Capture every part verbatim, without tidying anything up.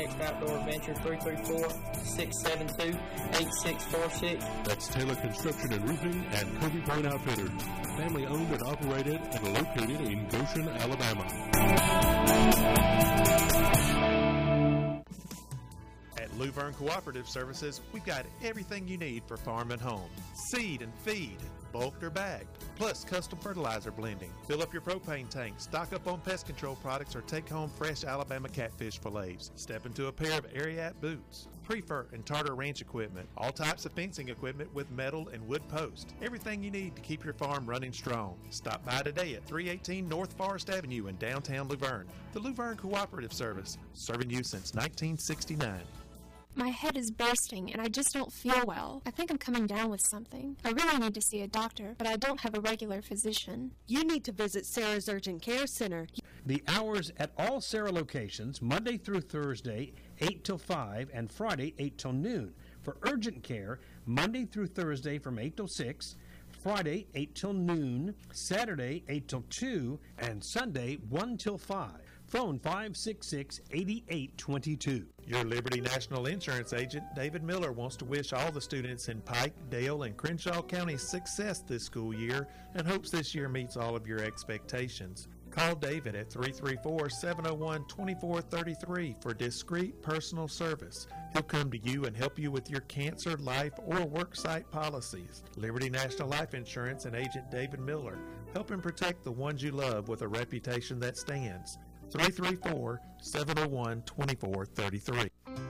next outdoor adventure. Three three four, six seven two, eight six four six. That's Taylor Construction and Roofing and Covey Point Outfitters. Family owned and operated and located in Goshen, Alabama. At Luverne Cooperative Services, we've got everything you need for farm and home. Seed and feed, bulk or bag, plus custom fertilizer blending. Fill up your propane tank, stock up on pest control products, or take home fresh Alabama catfish fillets. Step into a pair of Ariat boots, Prefer and Tartar Ranch equipment, all types of fencing equipment with metal and wood posts. Everything you need to keep your farm running strong. Stop by today at three eighteen North Forest Avenue in downtown Luverne. The Luverne Cooperative Service, serving you since nineteen sixty-nine. My head is bursting and I just don't feel well. I think I'm coming down with something. I really need to see a doctor, but I don't have a regular physician. You need to visit Sarah's Urgent Care Center. The hours at all Sarah locations, Monday through Thursday, eight till five, and Friday, eight till noon. For urgent care, Monday through Thursday from eight till six, Friday, eight till noon, Saturday, eight till two, and Sunday, one till five. Phone five six six, eight eight two two. Your Liberty National Insurance agent, David Miller, wants to wish all the students in Pike, Dale, and Crenshaw counties success this school year and hopes this year meets all of your expectations. Call David at three three four, seven oh one, two four three three for discreet personal service. He'll come to you and help you with your cancer, life, or worksite policies. Liberty National Life Insurance and agent David Miller, helping protect the ones you love with a reputation that stands. three three four, seven oh one, two four three three.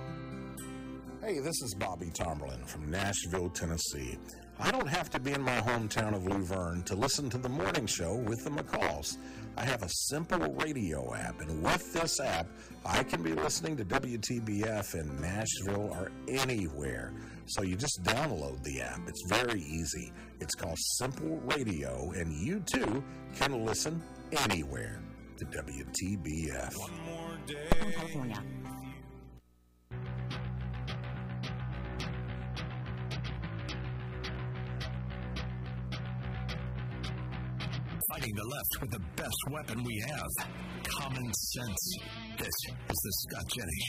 Hey, this is Bobby Tomerlin from Nashville, Tennessee. I don't have to be in my hometown of Luverne to listen to the morning show with the McCalls. I have a simple radio app, and with this app, I can be listening to W T B F in Nashville or anywhere. So you just download the app. It's very easy. It's called Simple Radio, and you too can listen anywhere to W T B F. One more day. From California. Fighting the left with the best weapon we have, common sense. This is the Scott Jennings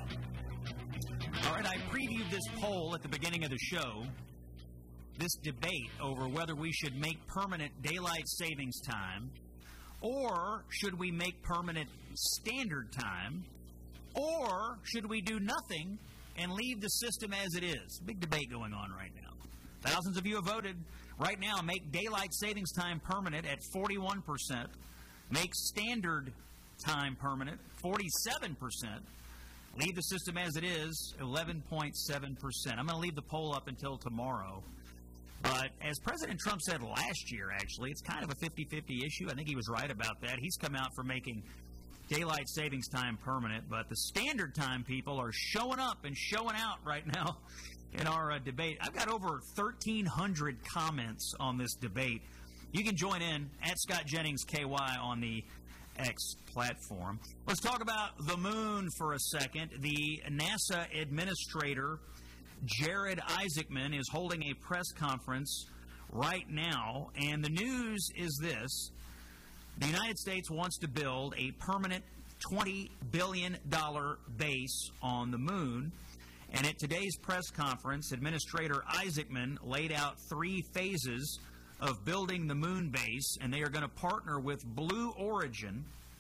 Show. All right, I previewed this poll at the beginning of the show. This debate over whether we should make permanent daylight savings time, or should we make permanent standard time, or should we do nothing and leave the system as it is? Big debate going on right now. Thousands of you have voted. Right now, make daylight savings time permanent at forty-one percent. Make standard time permanent, forty-seven percent. Leave the system as it is, eleven point seven percent. I'm going to leave the poll up until tomorrow. But as President Trump said last year, actually, it's kind of a fifty-fifty issue. I think he was right about that. He's come out for making daylight savings time permanent. But the standard time people are showing up and showing out right now in our uh, debate. I've got over thirteen hundred comments on this debate. You can join in at Scott Jennings K Y on the X platform. Let's talk about the moon for a second. The NASA administrator, Jared Isaacman, is holding a press conference right now, and the news is this. The United States wants to build a permanent twenty billion dollars base on the moon. And at today's press conference, Administrator Isaacman laid out three phases of building the moon base, and they are going to partner with Blue Origin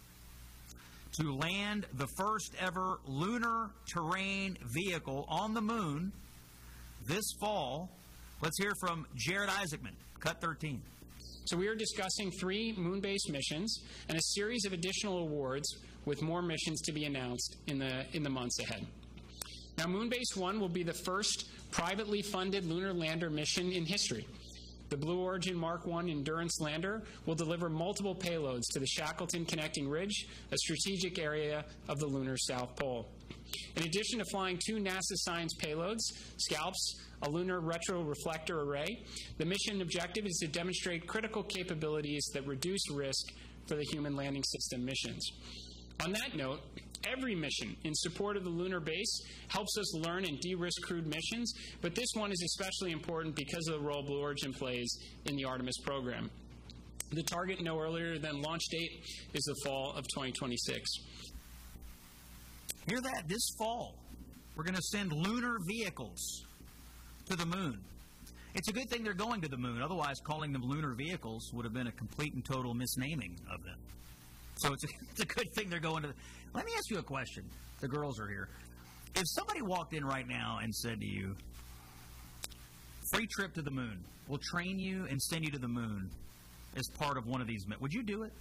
to land the first ever lunar terrain vehicle on the moon this fall. Let's hear from Jared Isaacman, Cut thirteen. So we are discussing three moon-based missions and a series of additional awards with more missions to be announced in the in the months ahead. Now, Moonbase one will be the first privately funded lunar lander mission in history. The Blue Origin Mark one Endurance lander will deliver multiple payloads to the Shackleton Connecting Ridge, a strategic area of the lunar South Pole. In addition to flying two NASA science payloads, SCALPS, a lunar retroreflector array, the mission objective is to demonstrate critical capabilities that reduce risk for the human landing system missions. On that note, every mission in support of the lunar base helps us learn and de-risk crewed missions, but this one is especially important because of the role Blue Origin plays in the Artemis program. The target no earlier than launch date is the fall of twenty twenty-six. Hear that? This fall, we're going to send lunar vehicles to the moon. It's a good thing they're going to the moon. Otherwise, calling them lunar vehicles would have been a complete and total misnaming of them. So it's a, it's a good thing they're going to the... Let me ask you a question. The girls are here. If somebody walked in right now and said to you, free trip to the moon, we'll train you and send you to the moon as part of one of these, would you do it?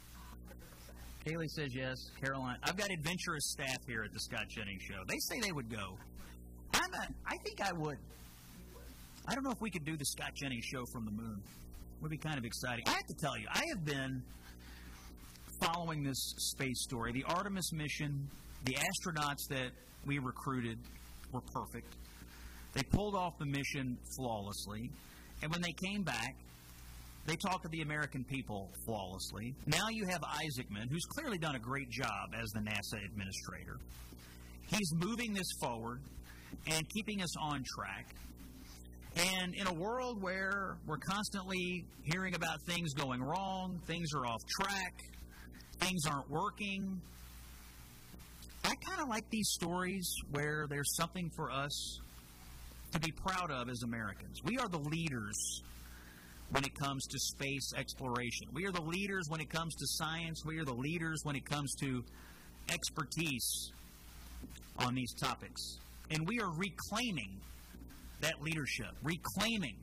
Kaylee says yes. Caroline, I've got adventurous staff here at the Scott Jennings Show. They say they would go. I'm a, I think I would. I don't know if we could do the Scott Jennings Show from the moon. It would be kind of exciting. I have to tell you, I have been following this space story. The Artemis mission, the astronauts that we recruited were perfect. They pulled off the mission flawlessly. And when they came back, they talked to the American people flawlessly. Now you have Isaacman, who's clearly done a great job as the NASA administrator. He's moving this forward and keeping us on track. And in a world where we're constantly hearing about things going wrong, things are off track, things aren't working, I kind of like these stories where there's something for us to be proud of as Americans. We are the leaders when it comes to space exploration. We are the leaders when it comes to science. We are the leaders when it comes to expertise on these topics. And we are reclaiming that leadership, reclaiming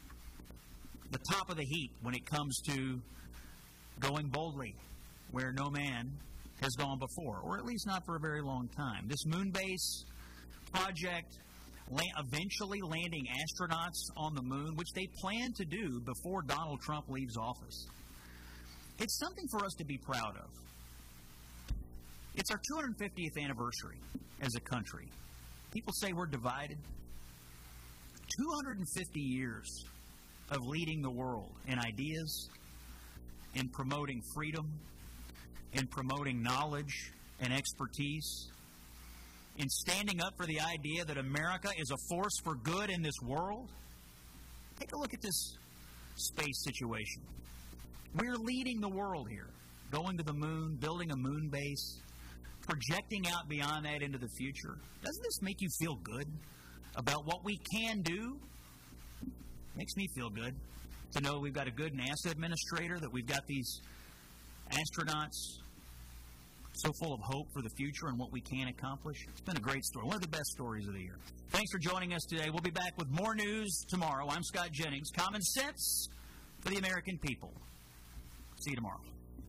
the top of the heap when it comes to going boldly where no man has gone before, or at least not for a very long time. This moon base project, La- eventually landing astronauts on the moon, which they plan to do before Donald Trump leaves office. It's something for us to be proud of. It's our two hundred fiftieth anniversary as a country. People say we're divided. two hundred fifty years of leading the world in ideas, in promoting freedom, in promoting knowledge and expertise, in standing up for the idea that America is a force for good in this world. Take a look at this space situation. We're leading the world here, going to the moon, building a moon base, projecting out beyond that into the future. Doesn't this make you feel good about what we can do? Makes me feel good to know we've got a good NASA administrator, that we've got these astronauts so full of hope for the future and what we can accomplish. It's been a great story. One of the best stories of the year. Thanks for joining us today. We'll be back with more news tomorrow. I'm Scott Jennings. Common sense for the American people. See you tomorrow.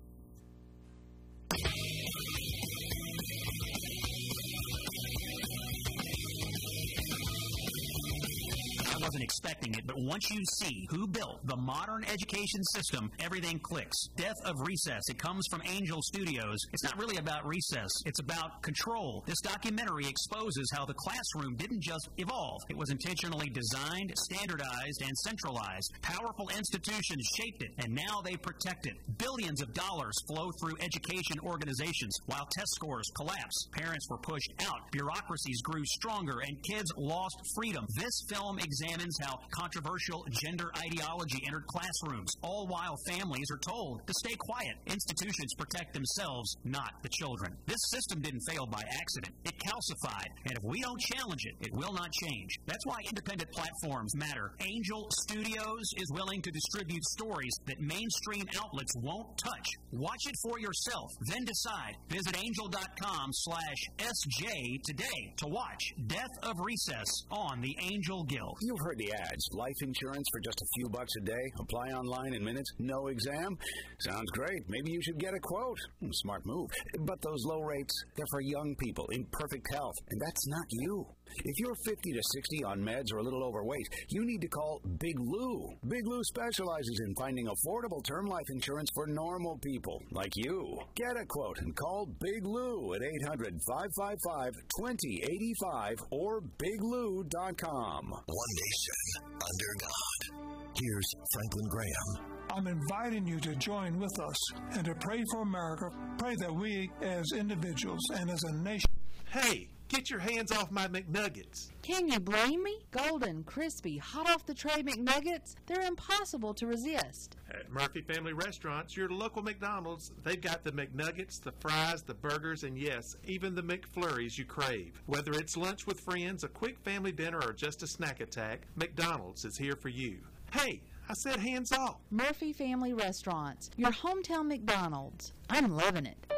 I wasn't expecting it, but once you see who built the modern education system, everything clicks. Death of Recess. It comes from Angel Studios. It's not really about recess. It's about control. This documentary exposes how the classroom didn't just evolve. It was intentionally designed, standardized, and centralized. Powerful institutions shaped it, and now they protect it. Billions of dollars flow through education organizations while test scores collapse. Parents were pushed out. Bureaucracies grew stronger, and kids lost freedom. This film examines how controversial gender ideology entered classrooms, all while families are told to stay quiet. Institutions protect themselves, not the children. This system didn't fail by accident. It calcified, and if we don't challenge it, it will not change. That's why independent platforms matter. Angel Studios is willing to distribute stories that mainstream outlets won't touch. Watch it for yourself, then decide. Visit angel.com slash SJ today to watch Death of Recess on the Angel Guild. You've heard the ads. Life insurance for just a few bucks a day. Apply online in minutes. No exam. Sounds great. Maybe you should get a quote. Smart move. But those low rates, they're for young people in perfect health. And that's not you. If you're fifty to sixty on meds or a little overweight, you need to call Big Lou. Big Lou specializes in finding affordable term life insurance for normal people like you. Get a quote and call Big Lou at eight hundred, five five five, two zero eight five or big lou dot com. One nation under God. Here's Franklin Graham. I'm inviting you to join with us and to pray for America. Pray that we as individuals and as a nation. Hey, Get your hands off my McNuggets. Can you blame me? Golden, crispy, hot off the tray McNuggets, they're impossible to resist. At Murphy Family Restaurants, your local McDonald's, they've got the McNuggets, the fries, the burgers, and yes, even the McFlurries you crave. Whether it's lunch with friends, a quick family dinner, or just a snack attack, McDonald's is here for you. Hey, I said hands off. Murphy Family Restaurants, your hometown McDonald's. I'm loving it.